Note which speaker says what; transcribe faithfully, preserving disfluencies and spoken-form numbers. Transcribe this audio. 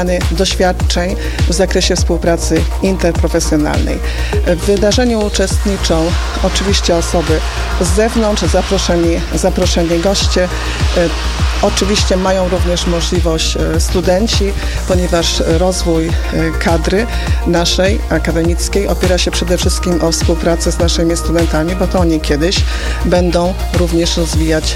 Speaker 1: doświadczeń w zakresie współpracy interprofesjonalnej. W wydarzeniu uczestniczą oczywiście osoby z zewnątrz, zaproszeni, zaproszeni goście. Oczywiście mają również możliwość studenci, ponieważ rozwój kadry naszej akademickiej opiera się przede wszystkim o współpracę z naszymi studentami, bo to oni kiedyś będą również rozwijać